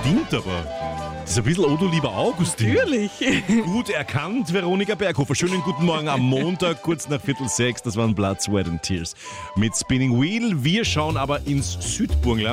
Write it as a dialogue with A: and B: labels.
A: stimmt aber. Das ist ein bisschen Odo lieber Augustin.
B: Natürlich.
A: Gut erkannt, Veronika Berghofer. Schönen guten Morgen am Montag, kurz nach 5:45. Das waren Blood, Sweat and Tears mit Spinning Wheel. Wir schauen aber ins Südburgenland.